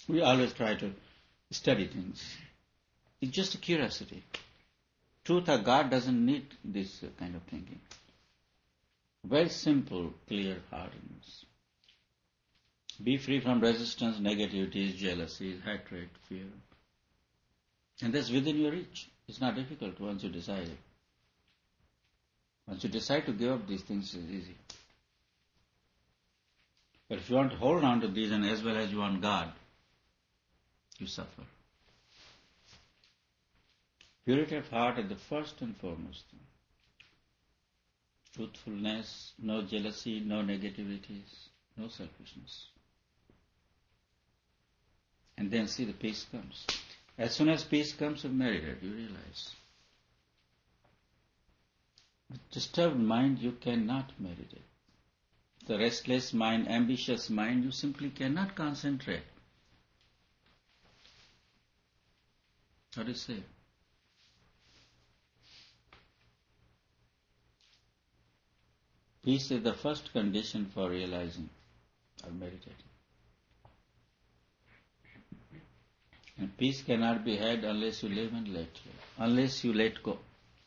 We always try to study things. It's just a curiosity. Truth or God doesn't need this kind of thinking. Very simple, clear heartedness. Be free from resistance, negativities, jealousy, hatred, fear. And that's within your reach. It's not difficult once you decide it. Once you decide to give up these things, it's easy. But if you want to hold on to these and as well as you want God, you suffer. Purity of heart is the first and foremost thing. Truthfulness, no jealousy, no negativities, no selfishness. And then see the peace comes. As soon as peace comes, you meditate, you realize. With disturbed mind, you cannot meditate. The restless mind, ambitious mind, you simply cannot concentrate. What do you say? Peace is the first condition for realizing or meditating. And peace cannot be had unless you live and let go, unless you let go.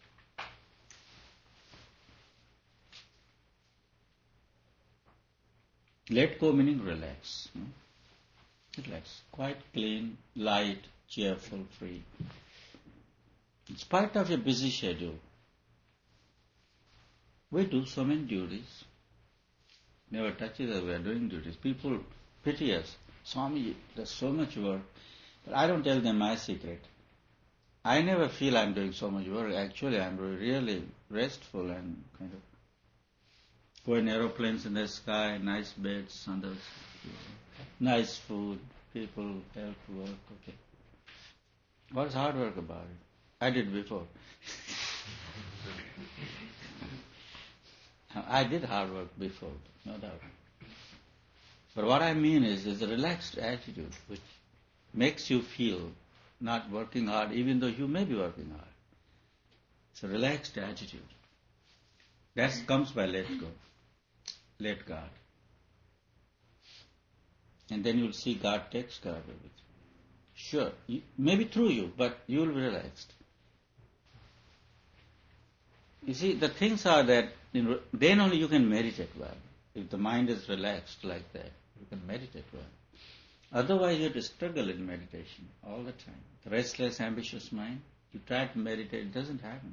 Let go meaning relax. Relax. Quite clean, light, cheerful, free. In spite of your busy schedule, we do so many duties. Never touch it as we are doing duties. People pity us. Swami, there's so much work. But I don't tell them my secret. I never feel I'm doing so much work. Actually, I'm really restful and kind of go in aeroplanes in the sky, nice beds, nice food, people help work. Okay. What's hard work about it? I did before. I did hard work before, no doubt. But what I mean is a relaxed attitude which makes you feel not working hard even though you may be working hard. It's a relaxed attitude. That comes by let go. Let God. And then you'll see God takes care of everything. Sure, maybe through you, but you will be relaxed. You see, the things are that then only you can meditate well. If the mind is relaxed like that, you can meditate well. Otherwise, you have to struggle in meditation all the time. The restless, ambitious mind, you try to meditate, it doesn't happen.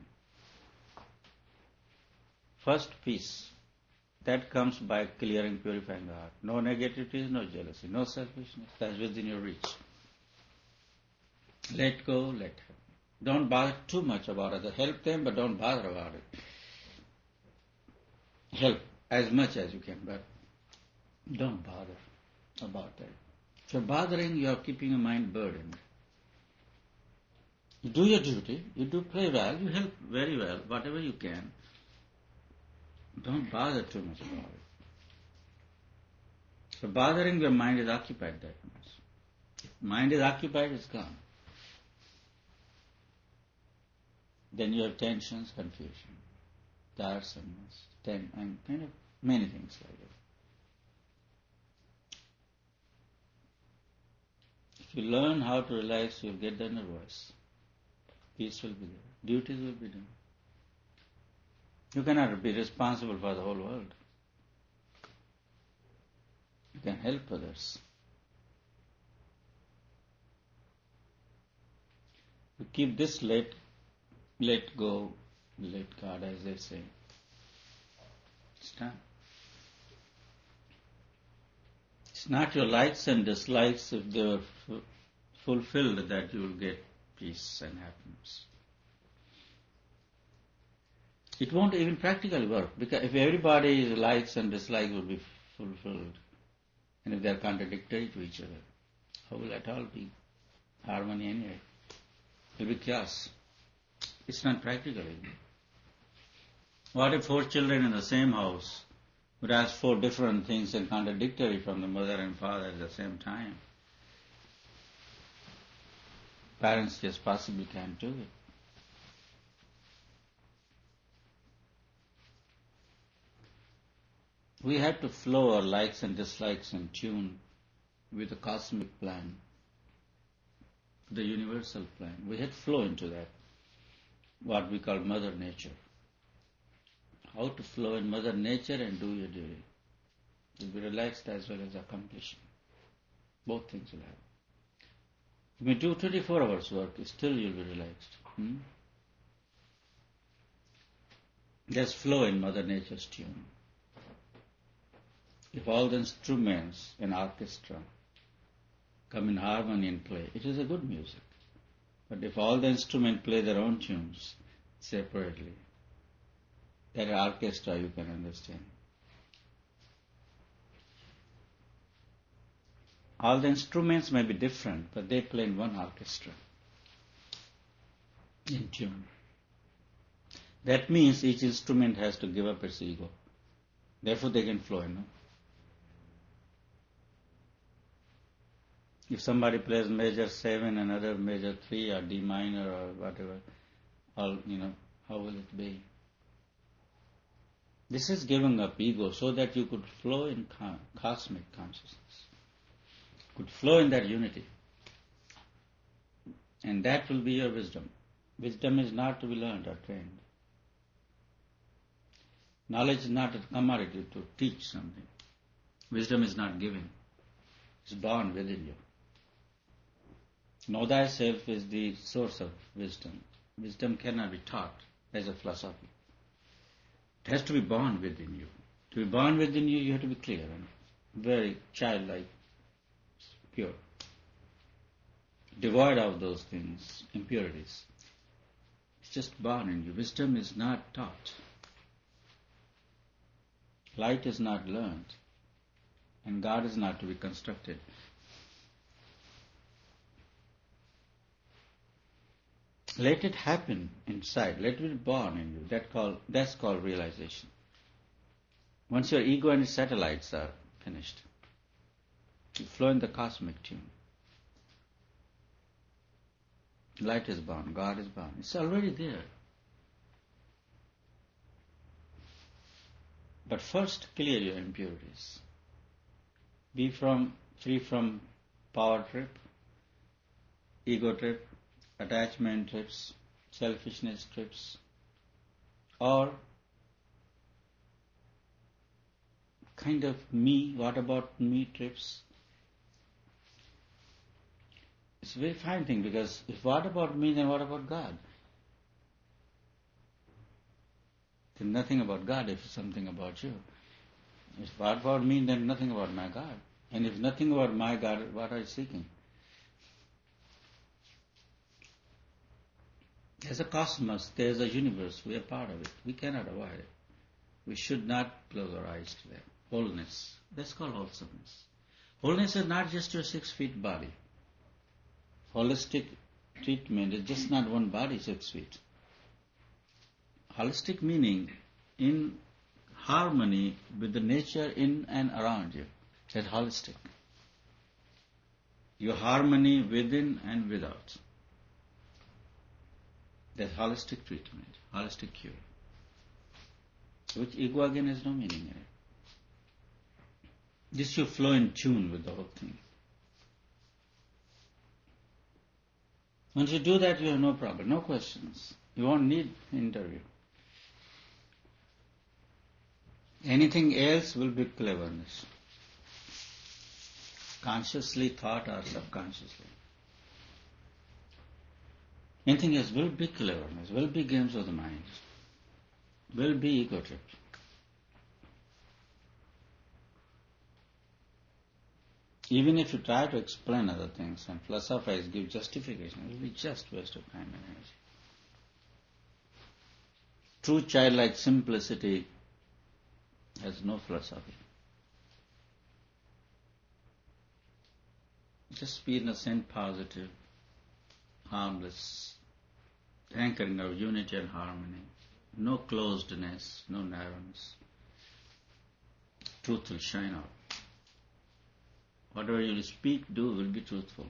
First, peace. That comes by clearing, purifying the heart. No negativity, no jealousy, no selfishness. That's within your reach. Let go, let happen. Don't bother too much about others. Help them, but don't bother about it. Help as much as you can, but don't bother about that. If you're bothering, you're keeping your mind burdened. You do your duty, you do play well, you help very well, whatever you can. Don't bother too much about it. So bothering your mind is occupied that much. If mind is occupied, it's gone. Then you have tensions, confusion, tiresomeness, and kind of many things like that. If you learn how to relax, you'll get the inner voice. Peace will be there. Duties will be done. You cannot be responsible for the whole world. You can help others. You keep this let go, let God, as they say. It's done. It's not your likes and dislikes. If they were fulfilled, that you will get peace and happiness. It won't even practically work, because if everybody's likes and dislikes will be fulfilled, and if they are contradictory to each other, how will at all be harmony anyway? It will be chaos. It's not practical. What if 4 children in the same house would ask 4 different things and contradictory from the mother and father at the same time? Parents just possibly can't do it. We have to flow our likes and dislikes in tune with the cosmic plan. the universal plan. We had flow into that, what we call Mother Nature. How to flow in Mother Nature and do your duty. You'll be relaxed as well as accomplishing. Both things will happen. You may do 24 hours work, still you'll be relaxed. There's flow in Mother Nature's tune. If all the instruments in orchestra come in harmony and play, it is a good music. But if all the instruments play their own tunes separately, that orchestra you can understand. All the instruments may be different, but they play in one orchestra, in tune. That means each instrument has to give up its ego. Therefore they can flow, If somebody plays major 7, another major 3, or D minor, or whatever, how will it be? This is giving up ego so that you could flow in cosmic consciousness, could flow in that unity. And that will be your wisdom. Wisdom is not to be learned or trained. Knowledge is not a commodity to teach something. Wisdom is not given. It's born within you. Know thyself is the source of wisdom. Wisdom cannot be taught as a philosophy. It has to be born within you. To be born within you, you have to be clear and very childlike, pure. Devoid of those things, impurities. It's just born in you. Wisdom is not taught. Light is not learned. And God is not to be constructed. Let it happen inside. Let it be born in you. That's called realization. Once your ego and its satellites are finished, you flow in the cosmic tune. Light is born. God is born. It's already there. But first, clear your impurities. Be free from power trip, ego trip, attachment trips, selfishness trips, or kind of me, what about me trips. It's a very fine thing, because if what about me, then what about God? Then nothing about God if it's something about you. If what about me, then nothing about my God. And if nothing about my God, what are you seeking? There's a cosmos, there's a universe, we are part of it. We cannot avoid it. We should not close our eyes to that. Wholeness, that's called wholesomeness. Wholeness is not just your 6 feet body. Holistic treatment is just not one body 6 feet. Holistic meaning in harmony with the nature in and around you. That's holistic. Your harmony within and without. That's holistic treatment, holistic cure. Which ego again has no meaning in it. Just you flow in tune with the whole thing. Once you do that, you have no problem, no questions. You won't need interview. Anything else will be cleverness. Consciously thought or subconsciously. Anything else will be cleverness, will be games of the mind, will be ego trip. Even if you try to explain other things and philosophize, give justification, it will be just waste of time and energy. True childlike simplicity has no philosophy. Just be innocent, positive, harmless, anchoring of unity and harmony. No closedness, no narrowness. Truth will shine out. Whatever you speak, do will be truthful.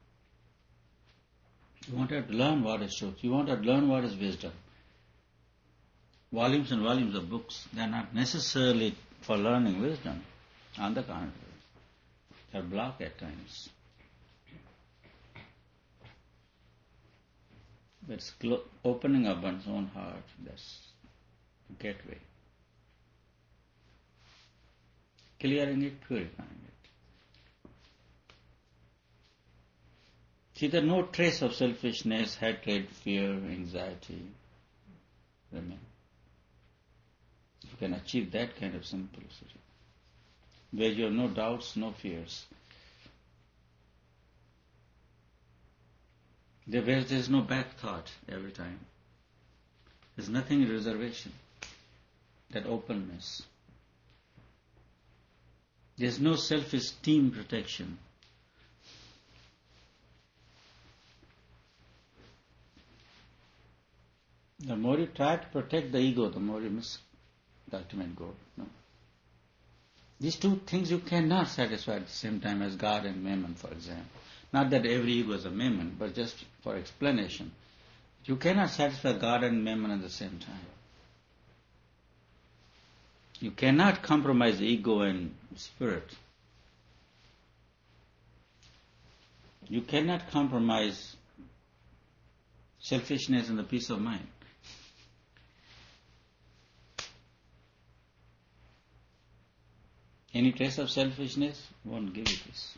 You want to learn what is truth. You want to learn what is wisdom. Volumes and volumes of books, they are not necessarily for learning wisdom. On the contrary, they are blocked at times. That's opening up one's own heart. That's the gateway. Clearing it, purifying it. See, there no trace of selfishness, hatred, fear, anxiety remain. You can achieve that kind of simplicity, where you have no doubts, no fears. Where there's no back thought every time. There's nothing in reservation. That openness. There's no self-esteem protection. The more you try to protect the ego, the more you miss the ultimate goal. No. These two things you cannot satisfy at the same time as God and Mammon, for example. Not that every ego is a Mammon, but just for explanation. You cannot satisfy God and Mammon at the same time. You cannot compromise ego and spirit. You cannot compromise selfishness and the peace of mind. Any trace of selfishness won't give you peace.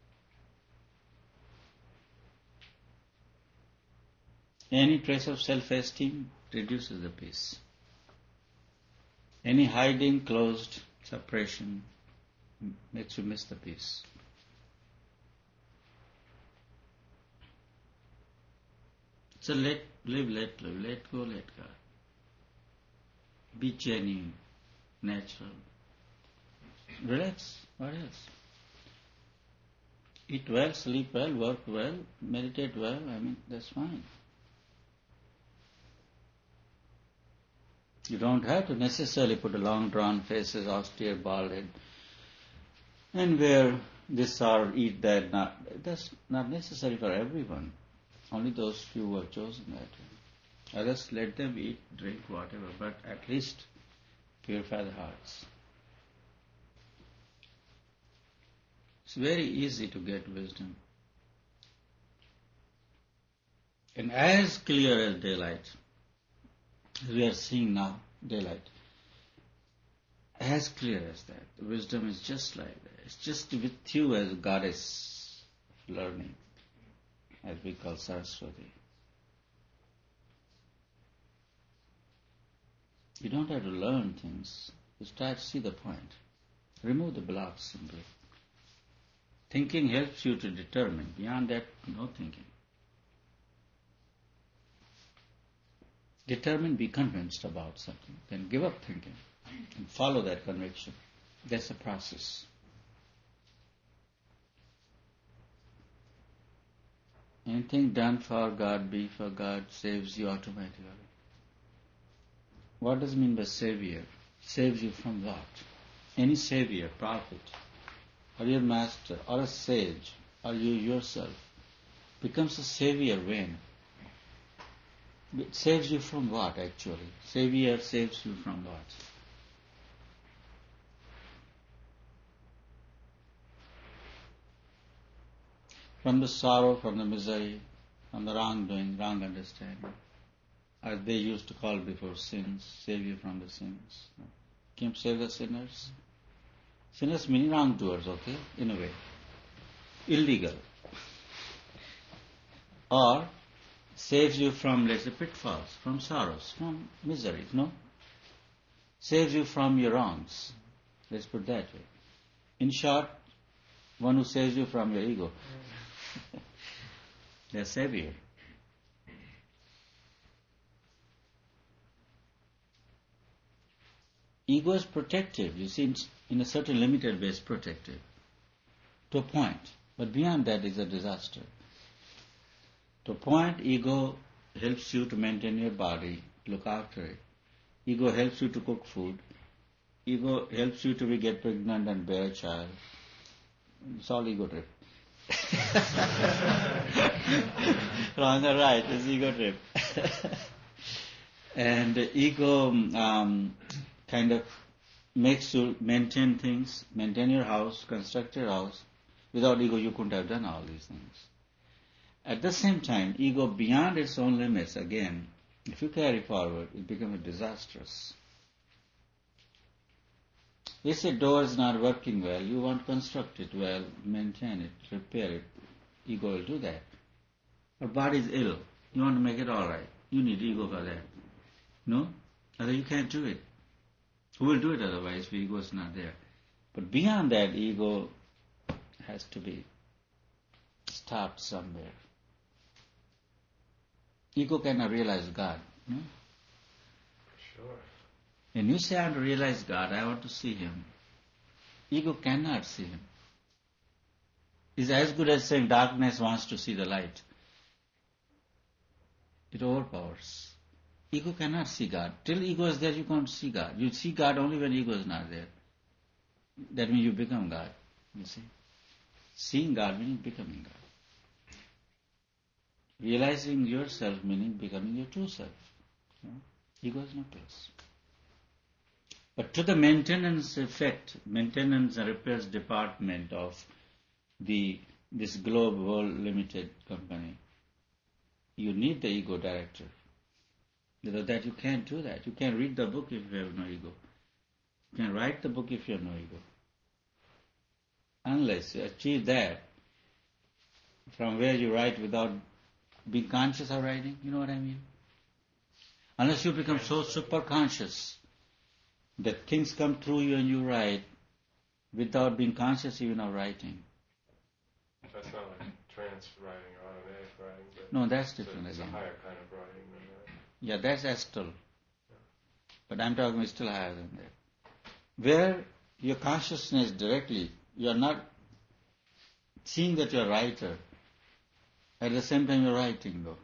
Any trace of self-esteem reduces the peace. Any hiding, closed, suppression makes you miss the peace. So live, let live, let go, let God. Be genuine, natural. Relax, what else? Eat well, sleep well, work well, meditate well, that's fine. You don't have to necessarily put a long drawn faces, austere, bald head, and wear this or eat that. That's not necessary for everyone. Only those few who have chosen that. Others, let them eat, drink, whatever, but at least purify the hearts. It's very easy to get wisdom. And as clear as daylight, as we are seeing now, daylight, as clear as that. The wisdom is just like that. It's just with you as goddess learning, as we call Saraswati. You don't have to learn things. Just try to see the point. Remove the blocks simply. Thinking helps you to determine. Beyond that, no thinking. Determine, be convinced about something. Then give up thinking and follow that conviction. That's the process. Anything done for God, be for God, saves you automatically. What does it mean by savior? Saves you from what? Any savior, prophet, or your master, or a sage, or you yourself, becomes a savior when? It saves you from what actually? Savior saves you from what? From the sorrow, from the misery, from the wrongdoing, wrong understanding. As they used to call before sins, save you from the sins. Can you save the sinners? Sinners meaning wrongdoers, okay, in a way. Illegal. Or saves you from, let's say, pitfalls, from sorrows, from miseries, no? Saves you from your wrongs. Let's put it that way. In short, one who saves you from your ego. They're savior. Ego is protective. You see, in a certain limited way, it's protective. To a point. But beyond that is a disaster. To a point, ego helps you to maintain your body, look after it. Ego helps you to cook food. Ego helps you to get pregnant and bear a child. It's all ego trip. Wrong or right, it's ego trip. And ego kind of makes you maintain things, maintain your house, construct your house. Without ego, you couldn't have done all these things. At the same time, ego beyond its own limits, again, if you carry forward, it becomes disastrous. If a door is not working well, you want to construct it well, maintain it, repair it. Ego will do that. Or body is ill, you want to make it all right. You need ego for that. No? Otherwise you can't do it. Who will do it otherwise if ego is not there? But beyond that, ego has to be stopped somewhere. Ego cannot realize God. No? Sure. When you say I want to realize God, I want to see Him, ego cannot see Him. It's as good as saying darkness wants to see the light. It overpowers. Ego cannot see God. Till ego is there, you can't see God. You see God only when ego is not there. That means you become God. You see? Seeing God meaning becoming God. Realizing yourself meaning becoming your true self. You know? Ego is no place. But to the maintenance and repairs department of this Globe World Limited company, you need the ego director. Without that you can't do that. You can't read the book if you have no ego. You can't write the book if you have no ego. Unless you achieve that, from where you write without being conscious of writing, you know what I mean? Unless you become so super conscious that things come through you and you write without being conscious even of writing. That's not like trance writing or automatic writing. But No, that's different it's again. a higher kind of writing than that. Yeah, that's astral. But I'm talking still higher than that. Where your consciousness directly, you are not seeing that you're a writer. At the same time you're writing though.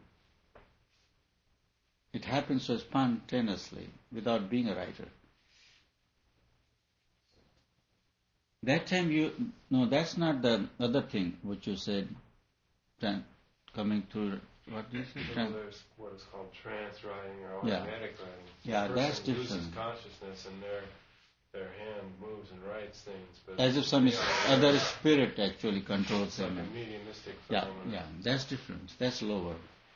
It happens so spontaneously without being a writer. That time that's not the other thing which you said, coming through, what do you say? There's what is called trance writing or automatic writing. Yeah, the that's person different. loses consciousness and their hand moves and writes things. But As if some other spirit actually controls like them. a mediumistic Yeah, phenomenon. that's different. That's lower.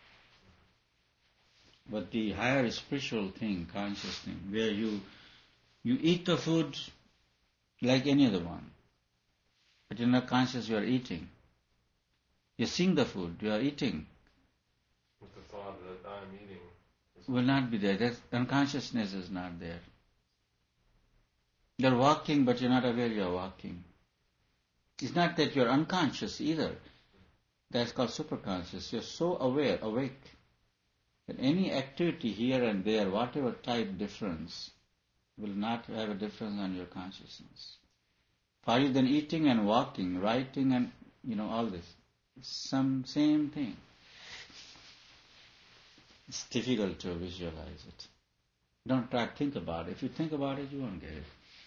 But the higher spiritual thing, conscious thing, where you eat the food like any other one, but you're not conscious you are eating. You're seeing the food, you are eating. With the thought that I'm eating. Will not be there. That unconsciousness is not there. You're walking, but you're not aware you're walking. It's not that you're unconscious either. That's called superconscious. You're so aware, awake, that any activity here and there, whatever type difference, will not have a difference on your consciousness. For you then eating and walking, writing and, all this, same thing. It's difficult to visualize it. Don't try to think about it. If you think about it, you won't get it.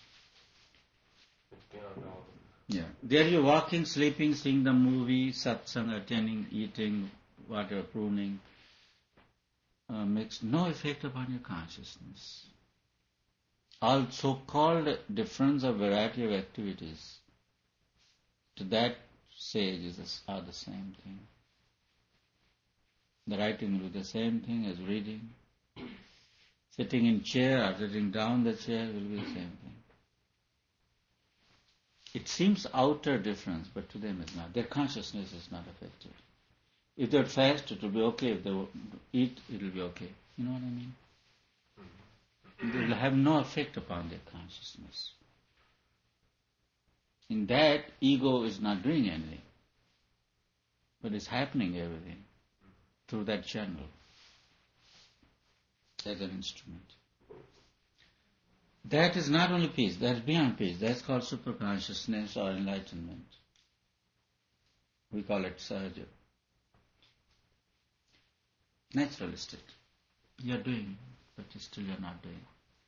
It's beyond all. Yeah. There you're walking, sleeping, seeing the movie, satsang, attending, eating, whatever, pruning, makes no effect upon your consciousness. All so-called difference of variety of activities to that stage are the same thing. The writing will be the same thing as reading. Sitting in chair or sitting down the chair will be the same thing. It seems outer difference, but to them it's not. Their consciousness is not affected. If they fast, it will be okay. If they eat, it will be okay. You know what I mean? It will have no effect upon their consciousness. In that, ego is not doing anything, but it's happening everything through that channel as an instrument. That is not only peace, that's beyond peace. That's called superconsciousness or enlightenment. We call it sahaja. Naturalistic. You're doing, but still you're not doing.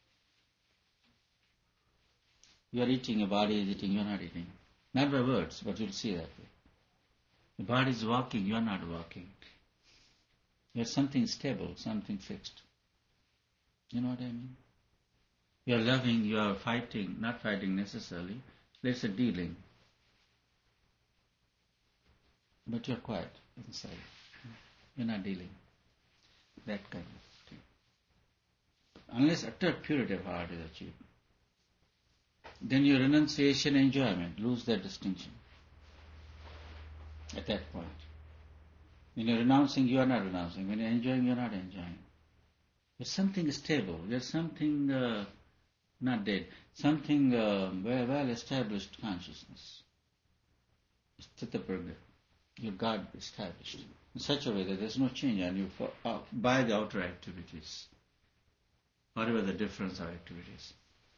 You're eating, your body is eating, you're not eating. Not by words, but you'll see that way. The body is walking, you're not walking. You're something stable, something fixed. You know what I mean? You're loving, you're fighting, not fighting necessarily. Let's say dealing. But you're quiet inside. You're not dealing. That kind of thing. Unless utter purity of heart is achieved, then your renunciation, enjoyment, lose their distinction. At that point. When you're renouncing, you are not renouncing. When you're enjoying, you're not enjoying. There's something stable. There's something not dead. Something well-established consciousness. Sthitapragya. Your God established. In such a way that there's no change on you by the outer activities. Whatever the difference of activities.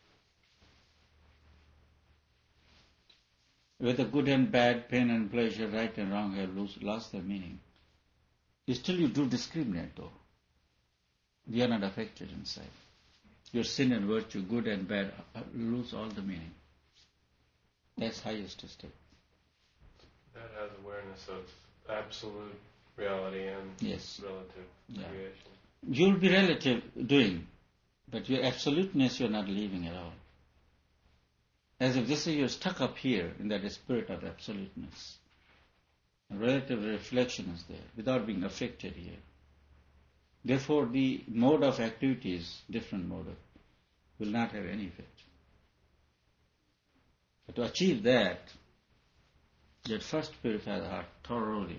Whether good and bad, pain and pleasure, right and wrong have lost their meaning. Still you do discriminate though. You are not affected inside. Your sin and virtue, good and bad, lose all the meaning. That's highest state. That has awareness of absolute reality and relative creation. You'll be relative doing, but your absoluteness you're not leaving at all. As if this is you're stuck up here in that spirit of absoluteness. A relative reflection is there without being affected here. Therefore, the mode of activity is different mode will not have any effect. But to achieve that, you first purify the heart thoroughly.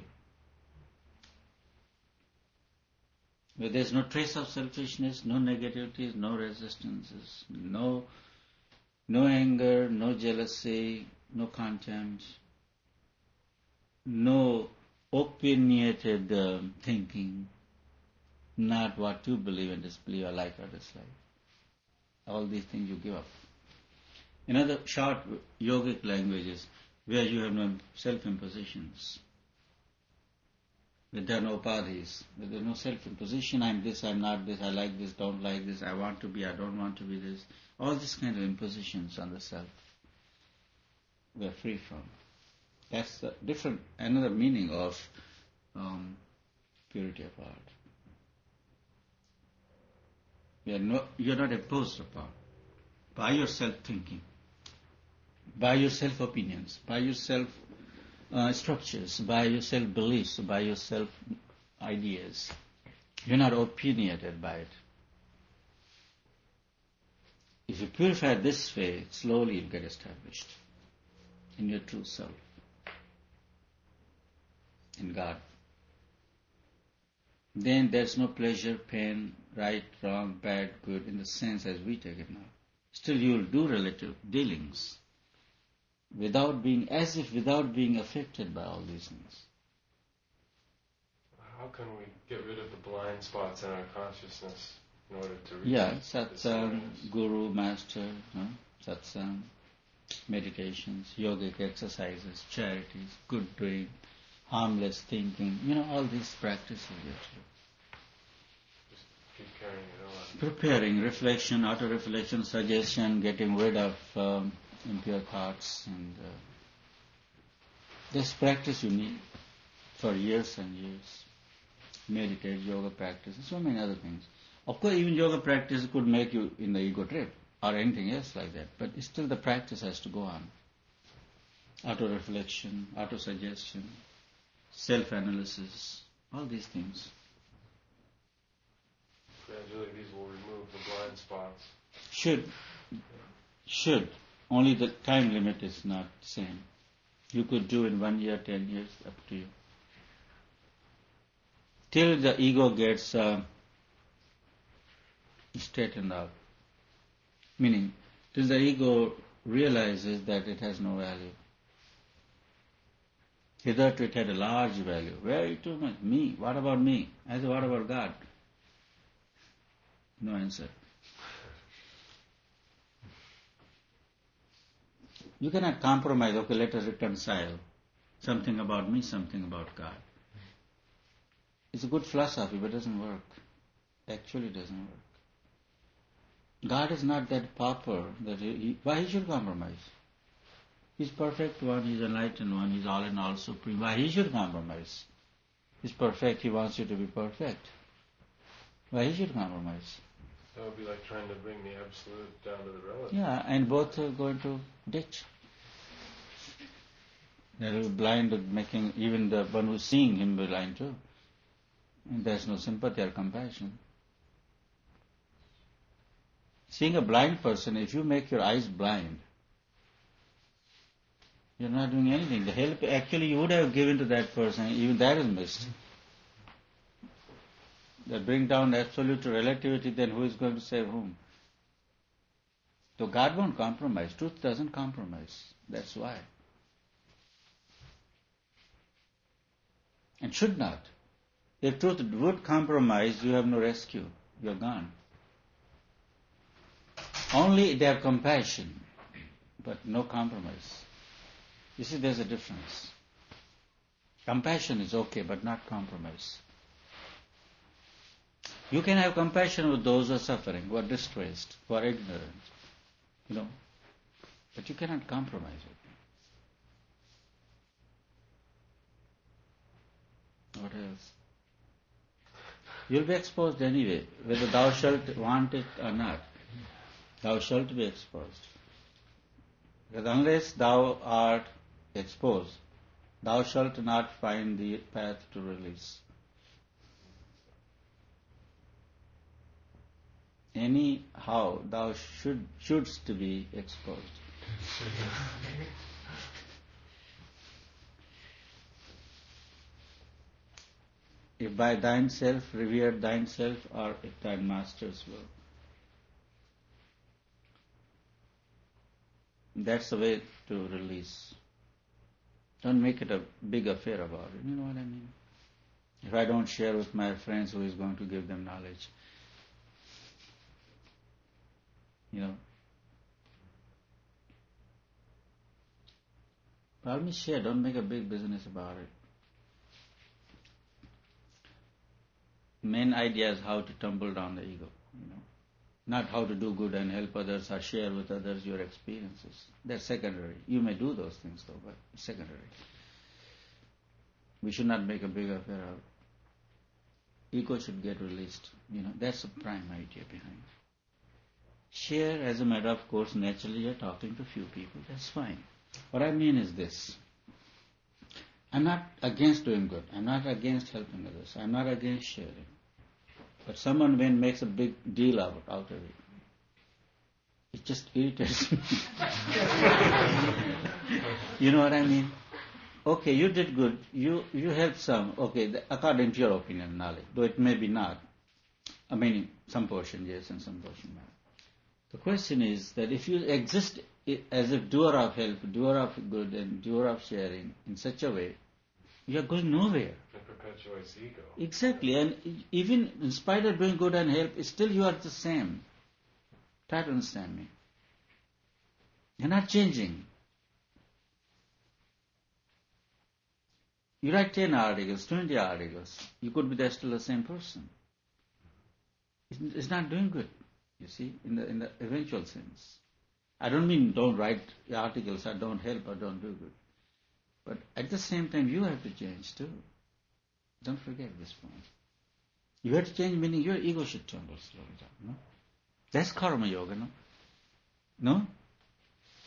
Where there is no trace of selfishness, no negativities, no resistances, no anger, no jealousy, no contempt, no opinionated thinking, not what you believe and disbelieve or like or dislike. All these things you give up. In other short yogic languages, where you have no self-impositions, where there are no upadhis, where there is no self-imposition, I'm this, I'm not this, I like this, don't like this, I want to be, I don't want to be this. All these kind of impositions on the self, we are free from. That's the another meaning of purity of heart. You're not imposed upon by your self-thinking, by your self-opinions, by your self-structures, by your self-beliefs, by your self-ideas. You're not opinionated by it. If you purify this way, slowly you'll get established in your true self, in God. Then there's no pleasure, pain, right, wrong, bad, good, in the sense as we take it now. Still you'll do relative dealings without being affected by all these things. How can we get rid of the blind spots in our consciousness in order to reach satsang, guru, master, satsang, meditations, yogic exercises, charities, good doing, harmless thinking, all these practices you have to do. Just keep carrying it on. Preparing, reflection, auto-reflection, suggestion, getting rid of impure thoughts, and this practice you need for years and years. Meditate, yoga practice, and so many other things. Of course, even yoga practice could make you in the ego trip or anything else like that, but still the practice has to go on. Auto-reflection, auto-suggestion, self-analysis, all these things. Gradually these will remove the blind spots. Should. Only the time limit is not the same. You could do in 1 year, 10 years, up to you. Till the ego gets straightened out. Meaning, till the ego realizes that it has no value. Hitherto it had a large value. Very too much. Me. What about me? I said, what about God? No answer. You cannot compromise, okay, let us reconcile. Something about me, something about God. It's a good philosophy, but it doesn't work. Actually it doesn't work. God is not that pauper that why he should compromise? He's perfect one, he's enlightened one, he's all in all supreme. Why he should compromise? He's perfect, he wants you to be perfect. Why he should compromise? That would be like trying to bring the absolute down to the relative. Yeah, and both are going to ditch. They'll be blind, making even the one who's seeing him blind too. And there's no sympathy or compassion. Seeing a blind person, if you make your eyes blind, you're not doing anything. The help actually you would have given to that person, even that is missed. That bring down absolute relativity, then who is going to save whom? So God won't compromise. Truth doesn't compromise. That's why. And should not. If truth would compromise, you have no rescue. You're gone. Only their compassion, but no compromise. You see, there's a difference. Compassion is okay, but not compromise. You can have compassion with those who are suffering, who are distressed, who are ignorant, but you cannot compromise it. What else? You'll be exposed anyway, whether thou shalt want it or not. Thou shalt be exposed. Because unless thou art exposed, thou shalt not find the path to release. Anyhow, thou shouldst be exposed. If by thine self revered thine self, or if thine master's will. That's the way to release. Don't make it a big affair about it. You know what I mean? If I don't share with my friends, who is going to give them knowledge? Probably share. Don't make a big business about it. Main idea is how to tumble down the ego. Not how to do good and help others or share with others your experiences. That's secondary. You may do those things though, but it's secondary. We should not make a big affair out. Ego should get released. That's the prime idea behind it. Share, as a matter of course, naturally you're talking to few people. That's fine. What I mean is this. I'm not against doing good. I'm not against helping others. I'm not against sharing. But someone when makes a big deal out of it, it just irritates me. You know what I mean? Okay, you did good. You helped some. Okay, according to your opinion, knowledge. Though it may be not. I mean, some portion yes and some portion no. The question is that if you exist as a doer of help, doer of good, and doer of sharing in such a way, you are going nowhere. It perpetuates ego. Exactly, and even in spite of doing good and help, still you are the same. Try to understand me. You're not changing. You write 10 articles, 20 articles, you could be still the same person. It's not doing good, you see, in the eventual sense. I don't mean don't write articles or don't help or don't do good. But at the same time, you have to change too. Don't forget this point. You have to change, meaning your ego should tumble slowly down. No? That's karma yoga, no? No?